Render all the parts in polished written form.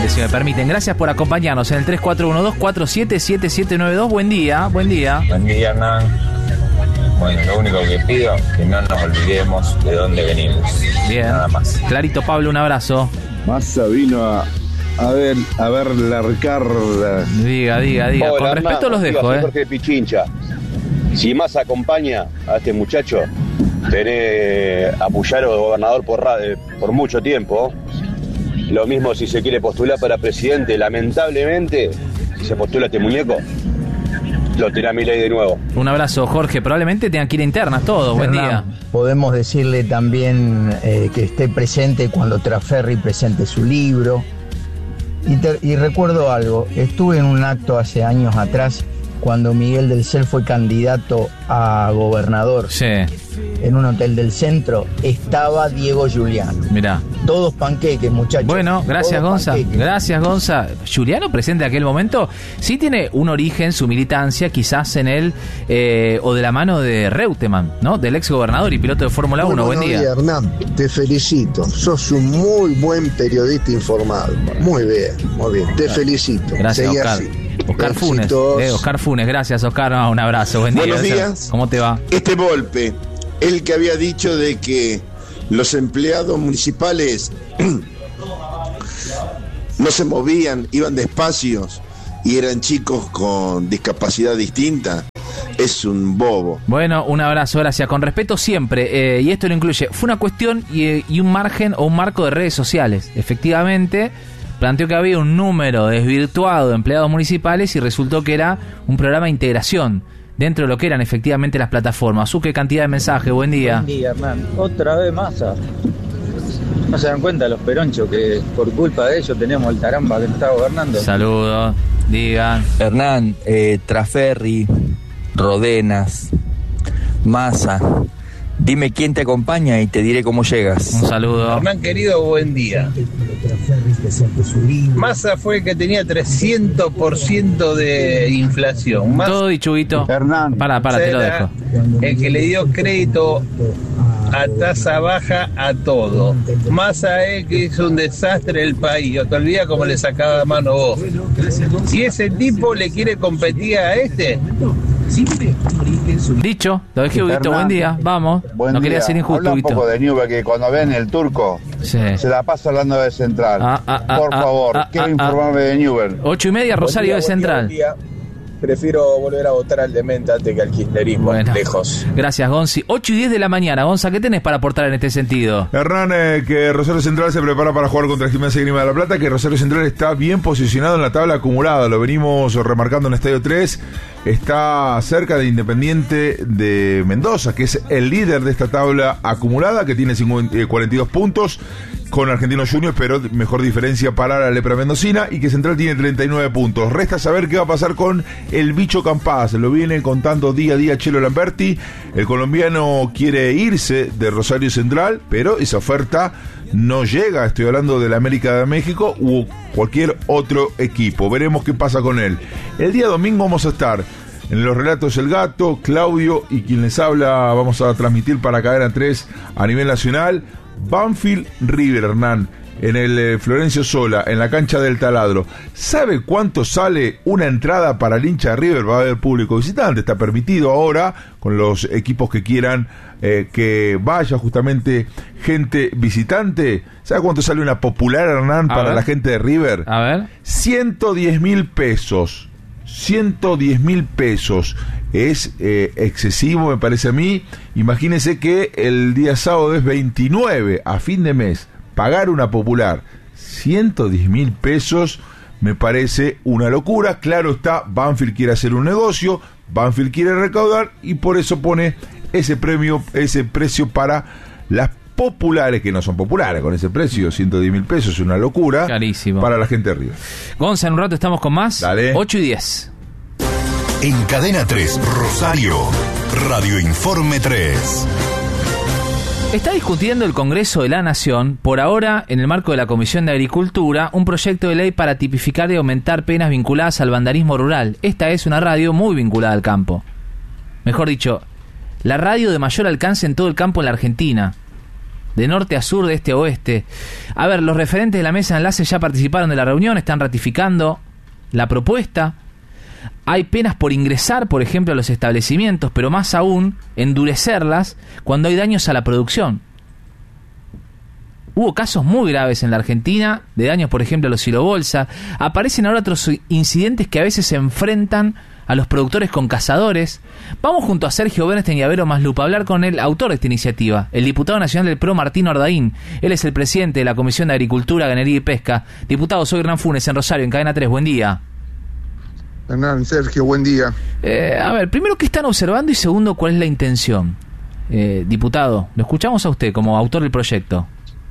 Excelente, si me permiten. Gracias por acompañarnos en el 3412-477792. Buen día, buen día. Buen día, Hernán. Bueno, lo único que pido es que no nos olvidemos de dónde venimos. Bien. Nada más. Clarito, Pablo, un abrazo. Massa vino a ver largar. Diga. Hola, Con respeto los dejo, Jorge Pichincha. Si Massa acompaña a este muchacho, tenés a Puyaro gobernador por mucho tiempo. Lo mismo si se quiere postular para presidente, lamentablemente, si se postula este muñeco, lo tira Milei de nuevo. Un abrazo, Jorge. Probablemente tengan que ir internas todos. Buen día. Podemos decirle también que esté presente cuando Traferri presente su libro. Y recuerdo algo, estuve en un acto hace años atrás cuando Miguel del Cel fue candidato a gobernador. Sí. En un hotel del centro estaba Diego Giuliano. Mirá. Todos panqueques, muchachos. Bueno, gracias, Todos Gonza. panqueques. Gracias, Gonza. Giuliano, presente en aquel momento, sí tiene un origen, su militancia, quizás en él, o de la mano de Reutemann, ¿no? Del ex gobernador y piloto de Fórmula 1. Buen día. Hernán, te felicito. Sos un muy buen periodista informado. Muy bien. Te felicito. Gracias, Seguí Oscar. así. Oscar Funes. Éxitos. Oscar Funes, gracias, Oscar. Un abrazo. Buen día. Buenos Gracias. días. ¿Cómo te va? Volpe, el que había dicho de que los empleados municipales no se movían, iban despacios y eran chicos con discapacidad distinta, es un bobo. Bueno, un abrazo, gracias. Con respeto siempre, y esto lo incluye, fue una cuestión y un margen o un marco de redes sociales. Efectivamente, planteó que había un número desvirtuado de empleados municipales y resultó que era un programa de integración dentro de lo que eran efectivamente las plataformas. Qué cantidad de mensajes. Buen día. Buen día, Hernán. Otra vez Massa. ¿No se dan cuenta los peronchos que por culpa de ellos tenemos el taramba que está gobernando? Saludos. Digan. Hernán, Traferri, Rodenas, Massa. Dime quién te acompaña y te diré cómo llegas. Un saludo. Hernán querido, buen día. Massa fue el que tenía 300% de inflación. Massa, Todo dicho, Huguito. Hernán. Para, te lo dejo. el que le dio crédito a tasa baja a todo. Massa es el que hizo un desastre el país. O te olvidas cómo le sacaba la mano vos. Si ese tipo le quiere competir a este... Dicho, lo dejé, Huguito. Buen día. Vamos. No quería ser injusto, Habla un Huguito. poco de Newell, que cuando ven el turco Sí. se la pasa hablando de Central. Por ah, favor, ah, quiero ah, informarme de Newell. 8:30, Rosario de Central. Prefiero volver a votar al demente antes que al kirchnerismo. Bueno. Lejos. Gracias, Gonzi. 8:10 de la mañana. Gonza, ¿qué tenés para aportar en este sentido? Hernán, que Rosario Central se prepara para jugar contra Gimnasia y Grima de la Plata, que Rosario Central está bien posicionado en la tabla acumulada, lo venimos remarcando en Estadio 3, está cerca de Independiente de Mendoza, que es el líder de esta tabla acumulada, que tiene 42 puntos, con Argentinos Juniors, pero mejor diferencia para la Lepra Mendocina, y que Central tiene 39 puntos. Resta saber qué va a pasar con el Bicho Campás, lo viene contando día a día Chelo Lamberti. El colombiano quiere irse de Rosario Central, pero esa oferta no llega, estoy hablando de la América de México u cualquier otro equipo. Veremos qué pasa con él. El día domingo vamos a estar en los relatos El Gato, Claudio y quien les habla, vamos a transmitir para Cadena 3 a nivel nacional. Banfield River, Hernán, en el Florencio Sola, en la cancha del Taladro. ¿Sabe cuánto sale una entrada para el hincha de River? Va a haber público visitante, está permitido ahora con los equipos que quieran que vaya justamente gente visitante. ¿Sabe cuánto sale una popular, Hernán, para la gente de River? A ver. 110.000 pesos. 110.000 pesos. Es excesivo, me parece a mí. Imagínense que el día sábado es 29, a fin de mes. Pagar una popular 110.000 pesos me parece una locura. Claro está, Banfield quiere hacer un negocio, Banfield quiere recaudar y por eso pone ese precio para las populares, que no son populares con ese precio. 110.000 pesos es una locura. Carísimo. Para la gente de River. Gonza, en un rato estamos con más. Dale. 8:10. En Cadena 3, Rosario, Radio Informe 3. Está discutiendo el Congreso de la Nación, por ahora en el marco de la Comisión de Agricultura, un proyecto de ley para tipificar y aumentar penas vinculadas al bandarismo rural. Esta es una radio muy vinculada al campo. Mejor dicho, la radio de mayor alcance en todo el campo en la Argentina. de norte a sur, de este a oeste. A ver, los referentes de la mesa de enlace ya participaron de la reunión, están ratificando la propuesta. Hay penas por ingresar, por ejemplo, a los establecimientos, pero más aún, endurecerlas cuando hay daños a la producción. Hubo casos muy graves en la Argentina, de daños, por ejemplo, a los silobolsa. Aparecen ahora otros incidentes que a veces se enfrentan a los productores con cazadores. Vamos junto a Sergio Bernstein y a Vero Maslup a hablar con el autor de esta iniciativa, el diputado nacional del PRO, Martín Ordaín. Él es el presidente de la Comisión de Agricultura, Ganadería y Pesca. Diputado, soy Hernán Funes, en Rosario, en Cadena 3. Buen día. Hernán, Sergio, buen día. A ver, primero, ¿qué están observando? Y segundo, ¿cuál es la intención? Diputado, lo escuchamos a usted como autor del proyecto.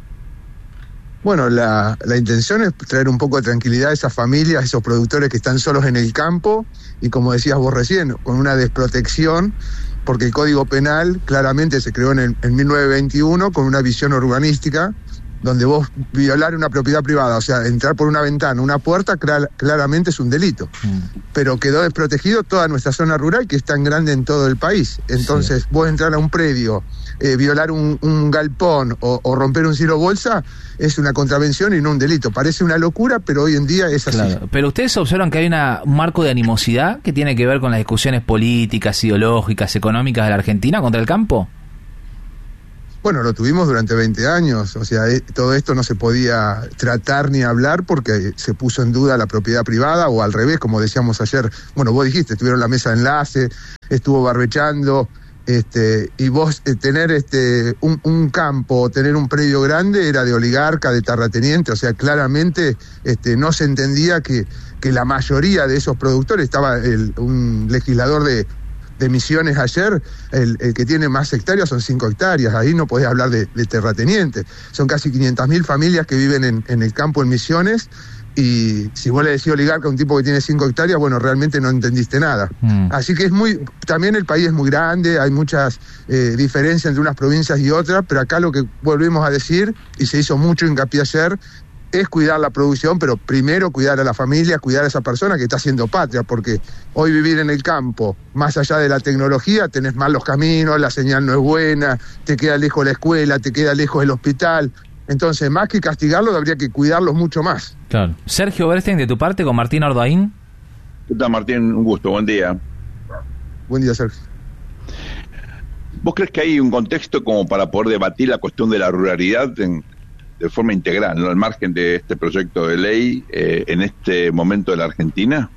Bueno, la intención es traer un poco de tranquilidad a esas familias, a esos productores que están solos en el campo y, como decías vos recién, con una desprotección, porque el Código Penal claramente se creó en 1921 con una visión urbanística, donde vos violar una propiedad privada, o sea, entrar por una ventana, una puerta, claramente es un delito. Pero quedó desprotegido toda nuestra zona rural, que es tan grande en todo el país. Entonces, sí, vos entrar a un predio, violar un galpón o romper un silobolsa, es una contravención y no un delito. Parece una locura, pero hoy en día es así. Claro. Pero ustedes observan que hay un marco de animosidad que tiene que ver con las discusiones políticas, ideológicas, económicas de la Argentina contra el campo. Bueno, lo tuvimos durante 20 años, o sea, todo esto no se podía tratar ni hablar porque se puso en duda la propiedad privada, o al revés, como decíamos ayer. Bueno, vos dijiste, estuvieron la mesa de enlace, estuvo barbechando, y vos tener un campo, tener un predio grande era de oligarca, de terrateniente, o sea, claramente no se entendía que la mayoría de esos productores, estaba un legislador de Misiones ayer, el que tiene más hectáreas son 5 hectáreas, ahí no podés hablar de terrateniente. Son casi 500.000 familias que viven en el campo en Misiones, y si vos le decís oligarca a un tipo que tiene 5 hectáreas, bueno, realmente no entendiste nada. Así que también el país es muy grande, hay muchas diferencias entre unas provincias y otras, pero acá lo que volvemos a decir, y se hizo mucho hincapié ayer, es cuidar la producción, pero primero cuidar a la familia, cuidar a esa persona que está haciendo patria, porque hoy vivir en el campo, más allá de la tecnología, tenés mal los caminos, la señal no es buena, te queda lejos la escuela, te queda lejos el hospital. Entonces, más que castigarlos, habría que cuidarlos mucho más. Claro. Sergio Bernstein, de tu parte, con Martín Ordaín. ¿Qué tal, Martín? Un gusto, buen día. Buen día, Sergio. ¿Vos crees que hay un contexto como para poder debatir la cuestión de la ruralidad de forma integral, ¿no?, al margen de este proyecto de ley en este momento de la Argentina?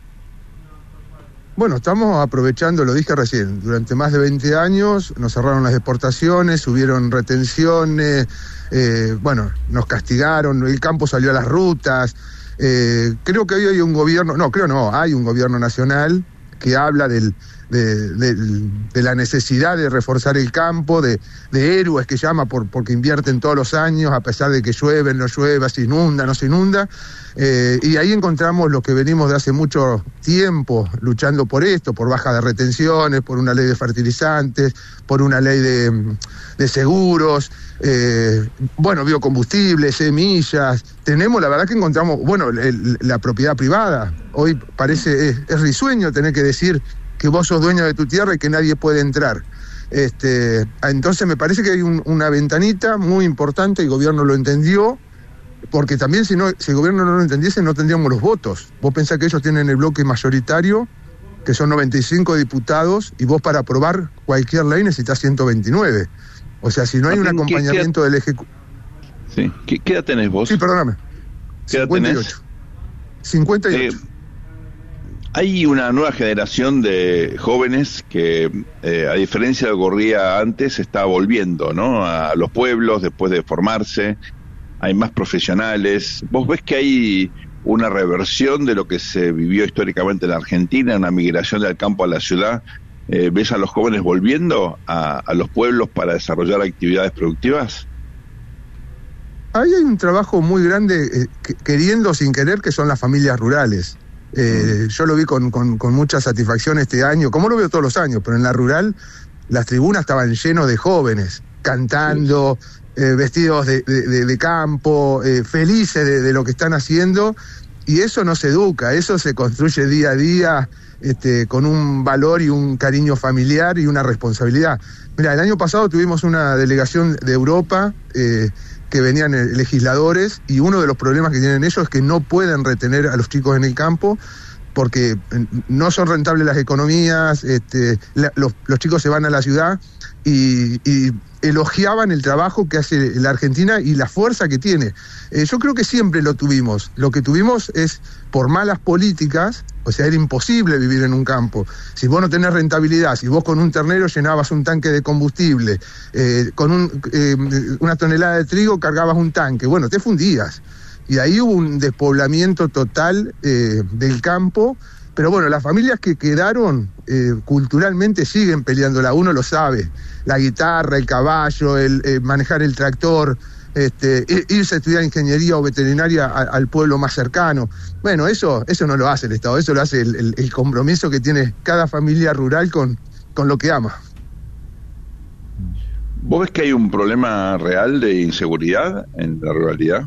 Bueno, estamos aprovechando, lo dije recién, durante más de 20 años nos cerraron las exportaciones, subieron retenciones, nos castigaron, el campo salió a las rutas. Creo que hoy hay un gobierno, hay un gobierno nacional que habla de la necesidad de reforzar el campo, de héroes que llama porque invierten todos los años, a pesar de que llueve, no llueva, se inunda, no se inunda, y ahí encontramos lo que venimos de hace mucho tiempo luchando por esto, por baja de retenciones, por una ley de fertilizantes, por una ley de seguros, biocombustibles, semillas. La verdad que encontramos, la propiedad privada. Hoy parece, es risueño tener que decir que vos sos dueño de tu tierra y que nadie puede entrar. Entonces me parece que hay una ventanita muy importante, el gobierno lo entendió, porque también si el gobierno no lo entendiese no tendríamos los votos. Vos pensás que ellos tienen el bloque mayoritario, que son 95 diputados, y vos para aprobar cualquier ley necesitas 129. O sea, si no hay un acompañamiento del Ejecutivo... Sí. ¿Qué edad tenés vos? Sí, perdóname. ¿Qué edad tenés? 58. Hay una nueva generación de jóvenes que, a diferencia de lo que ocurría antes, está volviendo, ¿no?, a los pueblos después de formarse. Hay más profesionales. ¿Vos ves que hay una reversión de lo que se vivió históricamente en la Argentina, una migración del campo a la ciudad? ¿Ves a los jóvenes volviendo a los pueblos para desarrollar actividades productivas? Ahí hay un trabajo muy grande, queriendo sin querer, que son las familias rurales. Yo lo vi con mucha satisfacción este año, como lo veo todos los años, pero en la rural las tribunas estaban llenas de jóvenes, cantando, vestidos de campo, felices de lo que están haciendo, Y eso no se educa, eso se construye día a día, con un valor y un cariño familiar y una responsabilidad. Mira, el año pasado tuvimos una delegación de Europa que venían legisladores, y uno de los problemas que tienen ellos es que no pueden retener a los chicos en el campo porque no son rentables las economías, los chicos se van a la ciudad, y elogiaban el trabajo que hace la Argentina y la fuerza que tiene. Yo creo que siempre lo tuvimos. Lo que tuvimos es por malas políticas, o sea, era imposible vivir en un campo. Si vos no tenés rentabilidad, si vos con un ternero llenabas un tanque de combustible, con una tonelada de trigo cargabas un tanque, bueno, te fundías. Y ahí hubo un despoblamiento total del campo. Pero bueno, las familias que quedaron culturalmente siguen peleándola, uno lo sabe. La guitarra, el caballo, el manejar el tractor, irse a estudiar ingeniería o veterinaria al pueblo más cercano. Bueno, eso no lo hace el Estado, eso lo hace el compromiso que tiene cada familia rural con lo que ama. ¿Vos ves que hay un problema real de inseguridad en la ruralidad?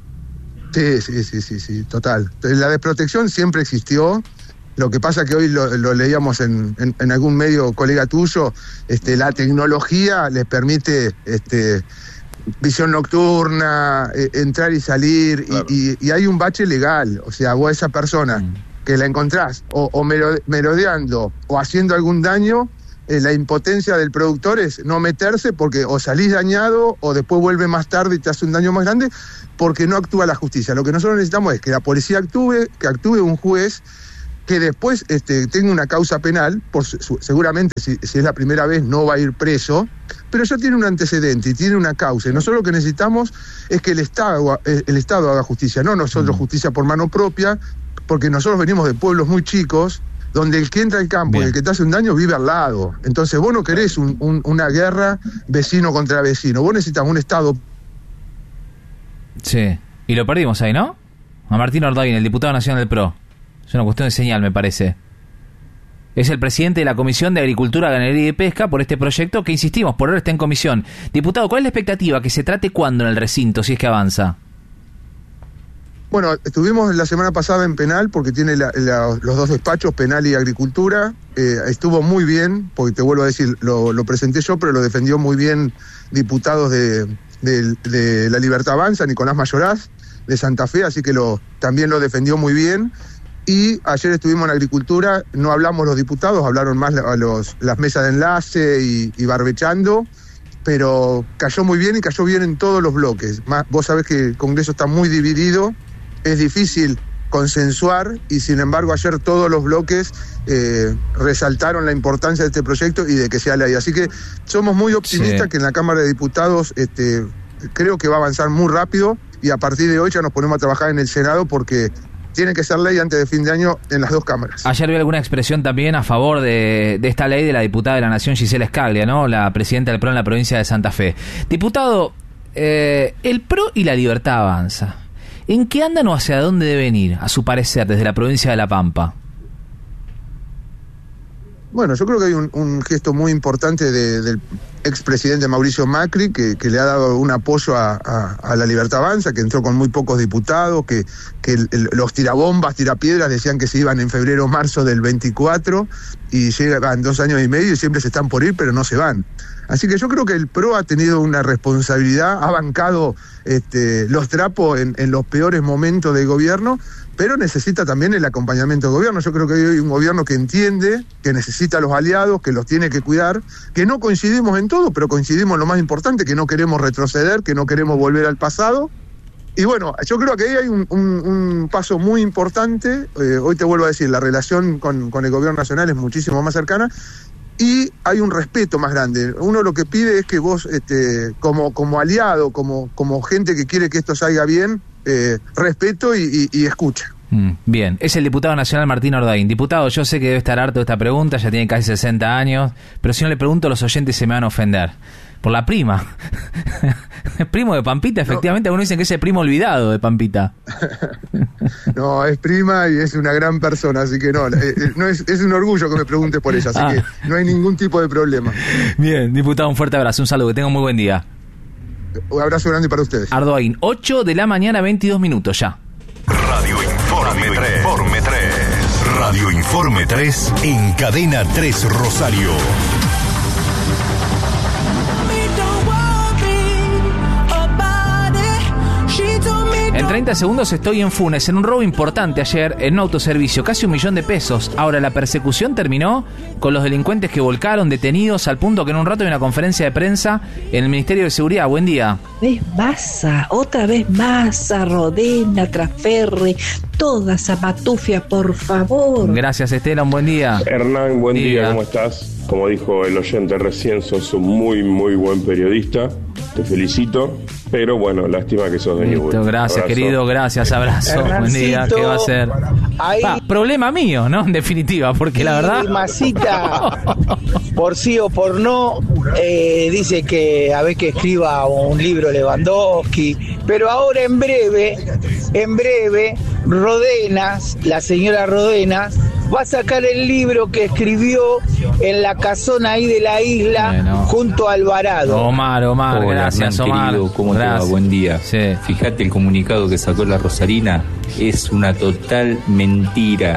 Sí, total. La desprotección siempre existió. Lo que pasa que hoy lo leíamos en algún medio, colega tuyo, la tecnología les permite visión nocturna, entrar y salir, claro. y hay un bache legal. O sea, vos a esa persona que la encontrás o merodeando o haciendo algún daño, la impotencia del productor es no meterse porque o salís dañado o después vuelve más tarde y te hace un daño más grande porque no actúa la justicia. Lo que nosotros necesitamos es que la policía actúe, que actúe un juez, que después tenga una causa penal, seguramente si es la primera vez no va a ir preso, pero ya tiene un antecedente y tiene una causa. Y nosotros lo que necesitamos es que el Estado haga justicia, no nosotros justicia por mano propia, porque nosotros venimos de pueblos muy chicos, donde el que entra al campo y el que te hace un daño vive al lado. Entonces vos no querés una guerra vecino contra vecino, vos necesitas un Estado. Sí, y lo perdimos ahí, ¿no? A Martín Ordain, el diputado nacional del PRO. Es una cuestión de señal, me parece. Es el presidente de la Comisión de Agricultura, Ganadería y Pesca por este proyecto que, insistimos, por ahora está en comisión. Diputado, ¿cuál es la expectativa? ¿Que se trate cuándo en el recinto, si es que avanza? Bueno, estuvimos la semana pasada en Penal, porque tiene los dos despachos, Penal y Agricultura. Estuvo muy bien, porque te vuelvo a decir, lo presenté yo, pero lo defendió muy bien diputados de La Libertad Avanza, Nicolás Mayoraz, de Santa Fe, así que también lo defendió muy bien. Y ayer estuvimos en Agricultura, no hablamos los diputados, hablaron más las mesas de enlace y barbechando, pero cayó muy bien y cayó bien en todos los bloques. Vos sabés que el Congreso está muy dividido, es difícil consensuar, y sin embargo ayer todos los bloques resaltaron la importancia de este proyecto y de que sea ley. Así que somos muy optimistas que en la Cámara de Diputados creo que va a avanzar muy rápido, y a partir de hoy ya nos ponemos a trabajar en el Senado porque tiene que ser ley antes de fin de año en las dos cámaras. Ayer vi alguna expresión también a favor de esta ley de la diputada de la Nación, Gisela Scaglia, ¿no? La presidenta del PRO en la provincia de Santa Fe. Diputado, el PRO y la Libertad Avanza, ¿en qué andan o hacia dónde deben ir, a su parecer, desde la provincia de La Pampa? Bueno, yo creo que hay un gesto muy importante del expresidente Mauricio Macri, que le ha dado un apoyo a la Libertad Avanza, que entró con muy pocos diputados, que los tirabombas, tirapiedras decían que se iban en febrero o marzo del 24, y llegan 2 años y medio y siempre se están por ir, pero no se van. Así que yo creo que el PRO ha tenido una responsabilidad, ha bancado los trapos en los peores momentos del gobierno, pero necesita también el acompañamiento del gobierno. Yo creo que hay un gobierno que entiende, que necesita a los aliados, que los tiene que cuidar, que no coincidimos en todo, pero coincidimos en lo más importante, que no queremos retroceder, que no queremos volver al pasado. Y bueno, yo creo que ahí hay un paso muy importante. Hoy te vuelvo a decir, la relación con el gobierno nacional es muchísimo más cercana, y hay un respeto más grande. Uno lo que pide es que vos, como aliado, como gente que quiere que esto salga bien, respeto y escucha. Bien, es el diputado nacional Martín Ordain. Diputado, yo sé que debe estar harto de esta pregunta, ya tiene casi 60 años, pero si no le pregunto, los oyentes se me van a ofender. Por la prima. ¿Es primo de Pampita? Efectivamente, algunos dicen que es el primo olvidado de Pampita. No, es prima y es una gran persona, así que no es un orgullo que me preguntes por ella, así que no hay ningún tipo de problema. Bien, diputado, un fuerte abrazo, un saludo, que tenga un muy buen día. Un abrazo grande para ustedes. Ordain, 8 de la mañana, 22 minutos ya. Radio Informe. Radio Informe 3 en Cadena 3 Rosario. En 30 segundos estoy en Funes, en un robo importante ayer en un autoservicio, casi 1 millón de pesos. Ahora la persecución terminó con los delincuentes que volcaron detenidos al punto que en un rato hay una conferencia de prensa en el Ministerio de Seguridad. Buen día. ¿Ves? Massa, otra vez Massa, Rodena, Traferri, toda esa matufia, por favor. Gracias, Estela, un buen día. Hernán, buen día, ¿cómo estás? Como dijo el oyente recién, sos un muy buen periodista. Te felicito, pero bueno, lástima que sos de Newell. Gracias, abrazo. Querido, gracias, abrazo. Hernancito, buen día, ¿qué va a ser? Problema mío, ¿no? En definitiva, porque la verdad... Masita, por sí o por no, dice que a ver que escriba un libro Lewandowski, pero ahora en breve, Rodenas, la señora Rodenas, va a sacar el libro que escribió en la casona ahí de la isla, junto a Alvarado. Omar, Hola, gracias, Hernán, Omar. querido, ¿cómo gracias. te va? Buen día. Sí. Fíjate el comunicado que sacó la Rosarina, es una total mentira,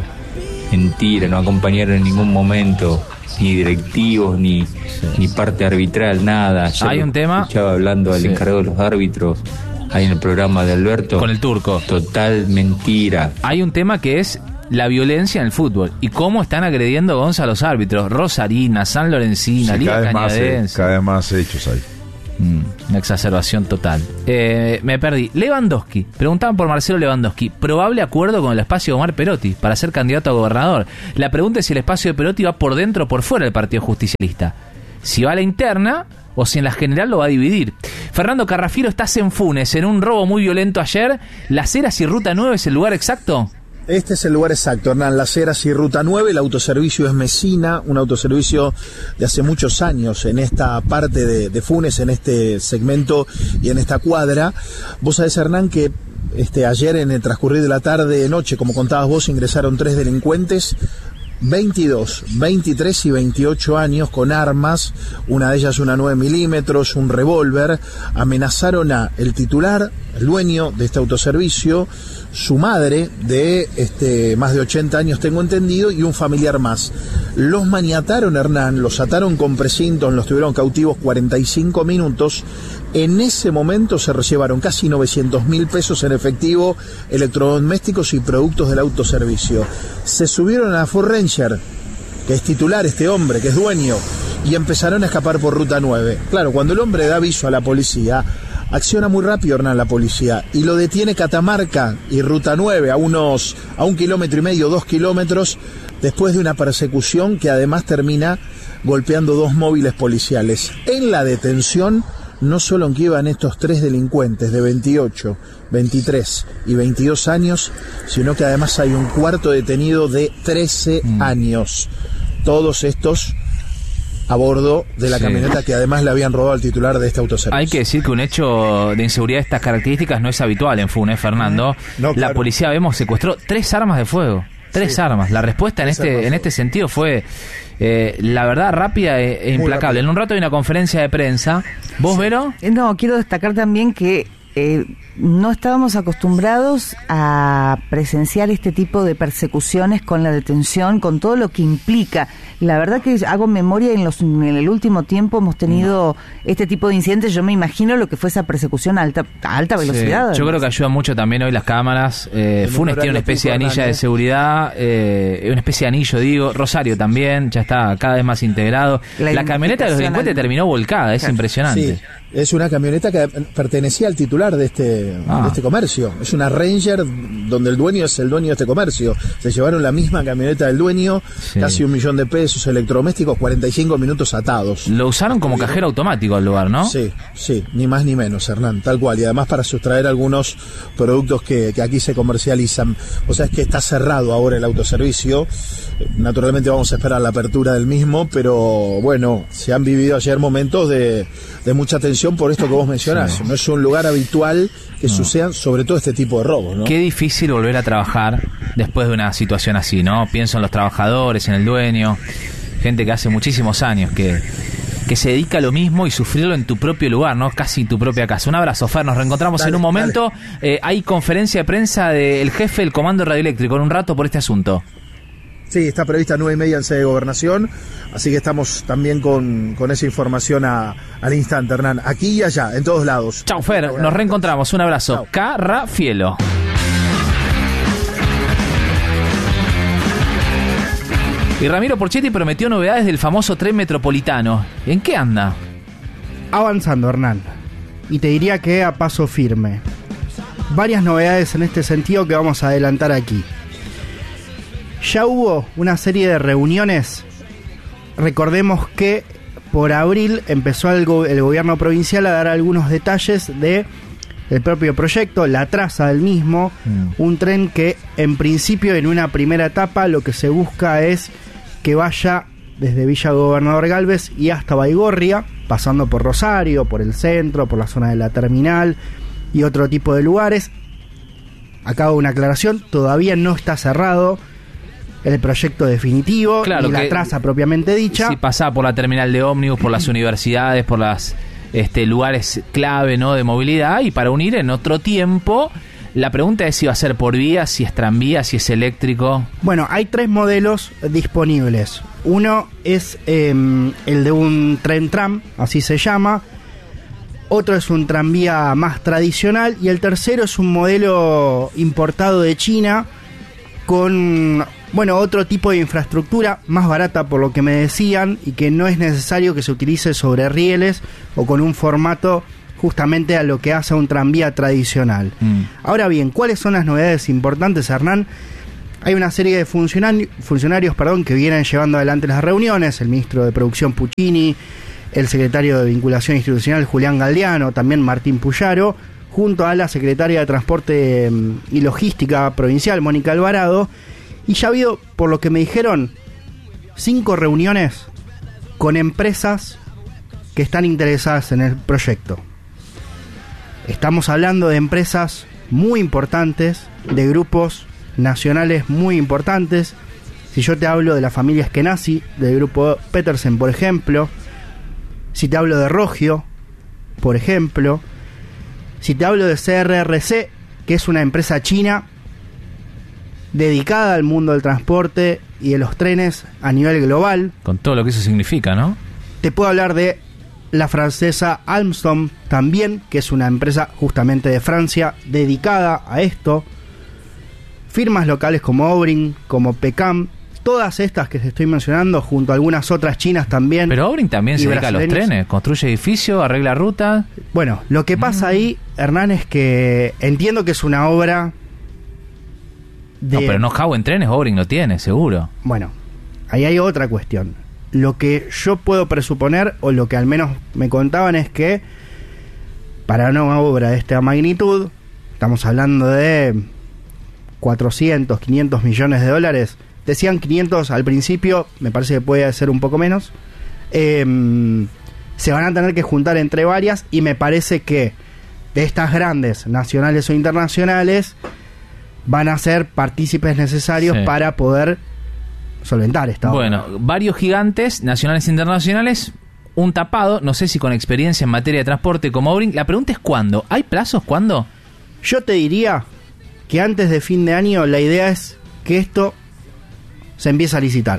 no acompañaron en ningún momento ni directivos, ni parte arbitral, nada. Ya hay un tema. Escuchaba hablando al encargado de los árbitros ahí en el programa de Alberto. Con el turco. Total mentira. Hay un tema que es la violencia en el fútbol y cómo están agrediendo a los árbitros. Rosarina, San Lorencina, Sí, Liga Cañadense. cada vez más hechos hay. Una exacerbación total. Me perdí. Lewandowski. Preguntaban por Marcelo Lewandowski. Probable acuerdo con el espacio de Omar Perotti para ser candidato a gobernador. La pregunta es si el espacio de Perotti va por dentro o por fuera del Partido Justicialista. Si va a la interna o si en la general lo va a dividir. Fernando Carrafiero, estás en Funes, en un robo muy violento ayer. ¿Las Heras y Ruta 9 es el lugar exacto? Este es el lugar exacto, Hernán, Las Heras y Ruta 9, el autoservicio es Mesina, un autoservicio de hace muchos años en esta parte de Funes, en este segmento y en esta cuadra. Vos sabés, Hernán, que ayer en el transcurrir de la tarde-noche, como contabas vos, ingresaron 3 delincuentes, 22, 23 y 28 años con armas, una de ellas una 9 milímetros, un revólver, amenazaron a el titular, el dueño de este autoservicio, su madre de más de 80 años tengo entendido y un familiar más. Los maniataron, Hernán, los ataron con precintos, los tuvieron cautivos 45 minutos. En ese momento se llevaron casi 900.000 pesos en efectivo, electrodomésticos y productos del autoservicio. Se subieron a la Ford Ranger, que es titular este hombre, que es dueño, y empezaron a escapar por Ruta 9. Claro, cuando el hombre da aviso a la policía, acciona muy rápido, Hernán, la policía, y lo detiene Catamarca y Ruta 9 a 1,5 kilómetros, 2 kilómetros, después de una persecución que además termina golpeando 2 móviles policiales. En la detención, no solo en que iban estos 3 delincuentes de 28, 23 y 22 años, sino que además hay un cuarto detenido de 13 años. Todos estos a bordo de la camioneta que además le habían robado al titular de este autoservicio. Hay que decir que un hecho de inseguridad de estas características no es habitual en Funes, Fernando. No, claro. La policía, secuestró 3 armas de fuego. 3 armas. La respuesta en este sentido fue, la verdad, rápida e implacable. En un rato hay una conferencia de prensa. ¿Vos, Vero? No, quiero destacar también que no estábamos acostumbrados a presenciar este tipo de persecuciones con la detención, con todo lo que implica. La verdad que hago memoria, en el último tiempo hemos tenido este tipo de incidentes. Yo me imagino lo que fue esa persecución a alta velocidad. Sí, yo creo que ayuda mucho también hoy las cámaras. Funes tiene una especie de anilla de seguridad, una especie de anillo, Rosario también, ya está cada vez más integrado. La camioneta de los delincuentes terminó volcada, es impresionante. Sí. Es una camioneta que pertenecía al titular de este comercio. Es una Ranger donde el dueño es el dueño de este comercio. Se llevaron la misma camioneta del dueño, casi 1 millón de pesos, electrodomésticos, 45 minutos atados. Lo usaron como cajero automático al lugar, ¿no? Sí, ni más ni menos, Hernán, tal cual. Y además para sustraer algunos productos que aquí se comercializan. O sea, es que está cerrado ahora el autoservicio. Naturalmente vamos a esperar la apertura del mismo, pero bueno, se han vivido ayer momentos de mucha tensión por esto que vos mencionás. Sí. No es un lugar habitual que sucedan sobre todo este tipo de robos, ¿no? Qué difícil volver a trabajar después de una situación así, ¿no? Pienso en los trabajadores, en el dueño, gente que hace muchísimos años que que se dedica a lo mismo y sufrirlo en tu propio lugar, ¿no? Casi en tu propia casa. Un abrazo, Fer, nos reencontramos en un momento. Hay conferencia de prensa del jefe del Comando Radioeléctrico en un rato por este asunto. Sí, está prevista a 9:30 en sede de Gobernación, así que estamos también con esa información al instante, Hernán. Aquí y allá, en todos lados. Chau, Fer, nos reencontramos. Un abrazo. Carrafielo. Y Ramiro Porchetti prometió novedades del famoso tren metropolitano. ¿En qué anda? Avanzando, Hernán. Y te diría que a paso firme. Varias novedades en este sentido que vamos a adelantar aquí. Ya hubo una serie de reuniones. Recordemos que por abril empezó el gobierno provincial a dar algunos detalles del propio proyecto, la traza del mismo. Un tren que en principio en una primera etapa lo que se busca es que vaya desde Villa Gobernador Galvez y hasta Baigorria, pasando por Rosario, por el centro, por la zona de la terminal y otro tipo de lugares. Acá hago una aclaración, todavía no está cerrado el proyecto definitivo, claro, ni la traza propiamente dicha. Sí, pasaba por la terminal de ómnibus, por las universidades, por las lugares clave, ¿no?, de movilidad, y para unir en otro tiempo. La pregunta es si va a ser por vía, si es tranvía, si es eléctrico. Bueno, hay 3 modelos disponibles. Uno es el de un tren tram, así se llama. Otro es un tranvía más tradicional. Y el tercero es un modelo importado de China con, bueno, otro tipo de infraestructura más barata por lo que me decían, y que no es necesario que se utilice sobre rieles o con un formato justamente a lo que hace un tranvía tradicional. Ahora bien, ¿cuáles son las novedades importantes, Hernán? Hay una serie de funcionarios que vienen llevando adelante las reuniones, el ministro de Producción Puccini, el secretario de Vinculación Institucional Julián Galdiano, también Martín Puyaro, junto a la secretaria de Transporte y Logística Provincial, Mónica Alvarado, y ya ha habido, por lo que me dijeron, 5 reuniones con empresas que están interesadas en el proyecto. Estamos hablando de empresas muy importantes, de grupos nacionales muy importantes. Si yo te hablo de la familia Eskenazi, del grupo Petersen, por ejemplo, si te hablo de Rogio, por ejemplo, si te hablo de CRRC, que es una empresa china dedicada al mundo del transporte y de los trenes a nivel global. Con todo lo que eso significa, ¿no? Te puedo hablar de la francesa Alstom también, que es una empresa justamente de Francia dedicada a esto. Firmas locales como Obring, como Pecam, todas estas que te estoy mencionando, junto a algunas otras chinas también. Pero Obring también se dedica a los trenes, construye edificios, arregla rutas. Bueno, lo que pasa ahí, Hernán, es que entiendo que es una obra de... No, pero know-how en trenes Obring no tiene, seguro. Bueno, ahí hay otra cuestión. Lo que yo puedo presuponer, o lo que al menos me contaban, es que para una obra de esta magnitud, estamos hablando de 400, 500 millones de dólares. Decían 500 al principio, me parece que puede ser un poco menos. Se van a tener que juntar entre varias, y me parece que de estas grandes, nacionales o internacionales, van a ser partícipes necesarios para poder solventar esta obra. Bueno, varios gigantes, nacionales e internacionales, un tapado, no sé si con experiencia en materia de transporte como Obring. La pregunta es ¿cuándo? ¿Hay plazos? ¿Cuándo? Yo te diría que antes de fin de año la idea es que esto se empiece a licitar.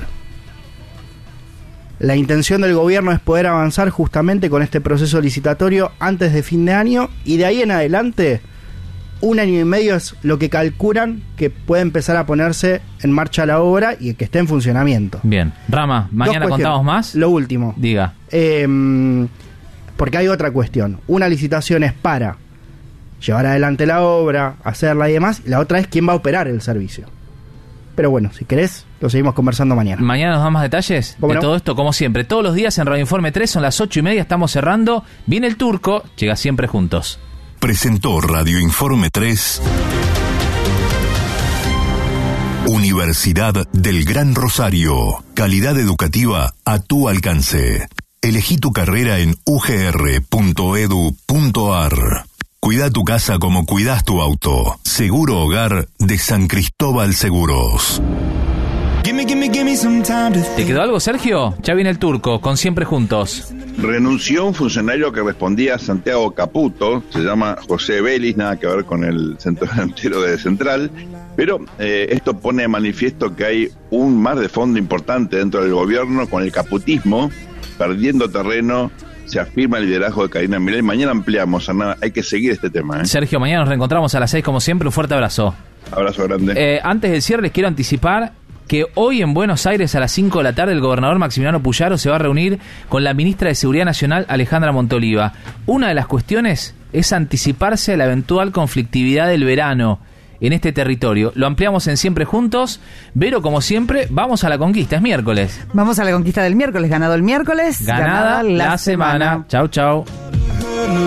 La intención del gobierno es poder avanzar justamente con este proceso licitatorio antes de fin de año, y de ahí en adelante 1 año y medio es lo que calculan que puede empezar a ponerse en marcha la obra y que esté en funcionamiento. Bien. Rama, mañana contamos más. Lo último. Diga. Porque hay otra cuestión. Una licitación es para llevar adelante la obra, hacerla y demás, y la otra es quién va a operar el servicio. Pero bueno, si querés, lo seguimos conversando mañana. Mañana nos dan más detalles de todo esto, como siempre. Todos los días en Radio Informe 3, son las 8:30, estamos cerrando. Viene el Turco, llega siempre juntos. Presentó Radio Informe 3, Universidad del Gran Rosario. Calidad educativa a tu alcance. Elegí tu carrera en ugr.edu.ar. Cuida tu casa como cuidas tu auto. Seguro Hogar de San Cristóbal Seguros. ¿Te quedó algo, Sergio? Ya viene el Turco, con Siempre Juntos. renunció un funcionario que respondía a Santiago Caputo, se llama José Vélez, nada que ver con el centro delantero de Central, pero esto pone de manifiesto que hay un mar de fondo importante dentro del gobierno con el caputismo perdiendo terreno. Se afirma el liderazgo de Karina Milei. Mañana ampliamos, Hernán, hay que seguir este tema. Sergio, mañana nos reencontramos a las 6 como siempre. Un fuerte abrazo. Abrazo grande. Antes del cierre les quiero anticipar que hoy en Buenos Aires a las 5 de la tarde el gobernador Maximiliano Puyaro se va a reunir con la ministra de Seguridad Nacional Alejandra Montoliva. Una de las cuestiones es anticiparse a la eventual conflictividad del verano en este territorio. Lo ampliamos en Siempre Juntos. Vero, como siempre, vamos a la conquista. Es miércoles. Vamos a la conquista del miércoles. Ganado el miércoles, ganada la semana. Chau, chau.